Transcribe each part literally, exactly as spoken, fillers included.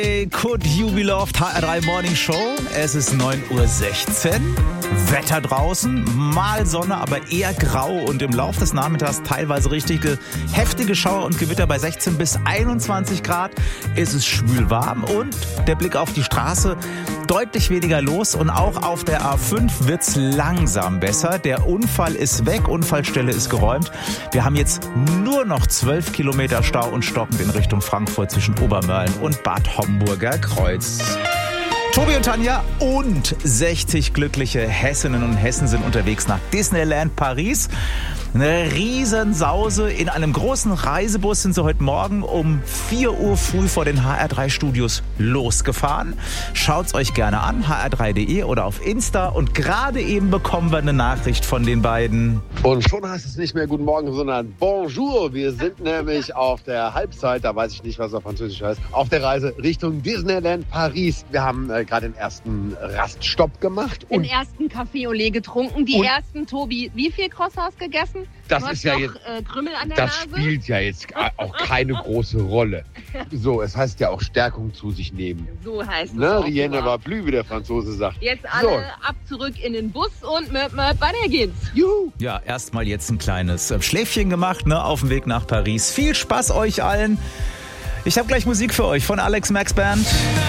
Could You Be Loved, H R drei Morning Show. Es ist neun Uhr sechzehn. Wetter draußen, mal Sonne, aber eher grau und im Laufe des Nachmittags teilweise richtige heftige Schauer und Gewitter bei sechzehn bis einundzwanzig Grad. Es ist schwül warm und der Blick auf die Straße, deutlich weniger los und auch auf der A fünf wird's langsam besser. Der Unfall ist weg, Unfallstelle ist geräumt. Wir haben jetzt nur noch zwölf Kilometer Stau und stockend in Richtung Frankfurt zwischen Obermörlen und Bad Homburger Kreuz. Tobi und Tanja und sechzig glückliche Hessinnen und Hessen sind unterwegs nach Disneyland Paris. Eine Riesensause. In einem großen Reisebus sind sie heute Morgen um vier Uhr früh vor den H R drei Studios losgefahren. Schaut's euch gerne an, h r drei punkt d e oder auf Insta. Und gerade eben bekommen wir eine Nachricht von den beiden. Und schon heißt es nicht mehr Guten Morgen, sondern Bonjour. Wir sind nämlich auf der Halbzeit, da weiß ich nicht, was auf Französisch heißt, auf der Reise Richtung Disneyland Paris. Wir haben äh, gerade den ersten Raststopp gemacht. Den ersten Café au lait getrunken. Die ersten, Tobi, wie viel Croissants gegessen? Das du hast ist ja noch, jetzt, äh, Krümmel an der das Nase? spielt ja jetzt auch keine große Rolle. So, es heißt ja auch Stärkung zu sich nehmen. So heißt es Ne, auch, rien ne ja. va plus, wie der Franzose sagt. Jetzt alle So. ab zurück in den Bus und möp, möp, weiter geht's. Juhu. Ja, erstmal jetzt ein kleines äh, Schläfchen gemacht, ne, auf dem Weg nach Paris. Viel Spaß euch allen. Ich habe gleich Musik für euch von Alex Max Band.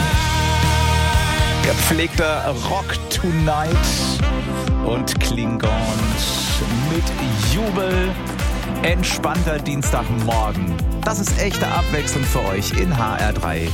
Gepflegter Rock Tonight und Klingon mit Jubel. Entspannter Dienstagmorgen. Das ist echte Abwechslung für euch in H R drei.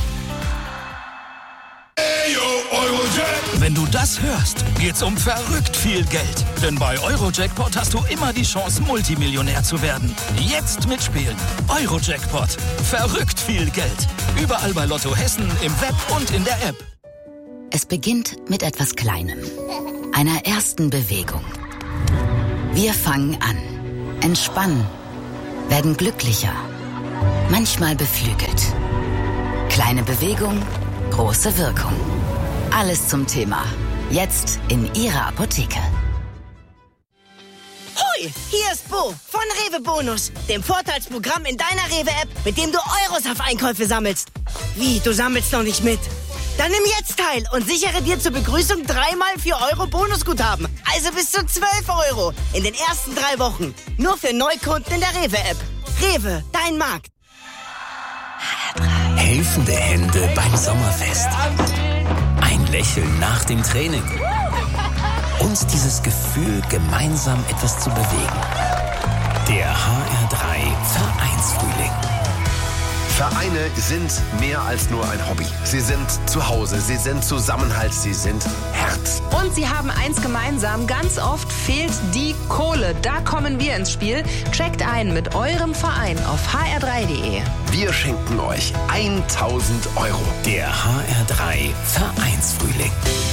Wenn du das hörst, geht's um verrückt viel Geld. Denn bei Eurojackpot hast du immer die Chance, Multimillionär zu werden. Jetzt mitspielen. Eurojackpot. Verrückt viel Geld. Überall bei Lotto Hessen, im Web und in der App. Es beginnt mit etwas Kleinem. Einer ersten Bewegung. Wir fangen an. Entspannen. Werden glücklicher. Manchmal beflügelt. Kleine Bewegung, große Wirkung. Alles zum Thema. Jetzt in Ihrer Apotheke. Hoi, hier ist Bo von Rewe Bonus, dem Vorteilsprogramm in deiner Rewe-App, mit dem du Euros auf Einkäufe sammelst. Wie, du sammelst noch nicht mit? Dann nimm jetzt teil und sichere dir zur Begrüßung dreimal vier Euro Bonusguthaben. Also bis zu zwölf Euro in den ersten drei Wochen. Nur für Neukunden in der Rewe-App. Rewe, dein Markt. Helfende Hände beim Sommerfest. Ein Lächeln nach dem Training. Uns dieses Gefühl, gemeinsam etwas zu bewegen. Der H R drei Vereinsfrühling. Vereine sind mehr als nur ein Hobby. Sie sind zu Hause, sie sind Zusammenhalt, sie sind Herz. Und sie haben eins gemeinsam, ganz oft fehlt die Kohle. Da kommen wir ins Spiel. Checkt ein mit eurem Verein auf h r drei punkt d e. Wir schenken euch tausend Euro. Der H R drei Vereinsfrühling.